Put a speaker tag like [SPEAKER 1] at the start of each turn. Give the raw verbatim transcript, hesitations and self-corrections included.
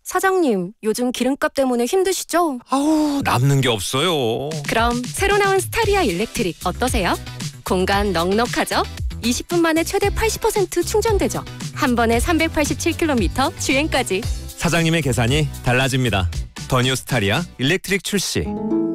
[SPEAKER 1] 사장님, 요즘 기름값 때문에 힘드시죠?
[SPEAKER 2] 아우, 남는 게 없어요.
[SPEAKER 1] 그럼 새로 나온 스타리아 일렉트릭 어떠세요? 공간 넉넉하죠? 이십 분 만에 최대 팔십 퍼센트 충전되죠? 한 번에 삼백팔십칠 킬로미터 주행까지.
[SPEAKER 2] 사장님의 계산이 달라집니다. 더 뉴 스타리아 일렉트릭 출시.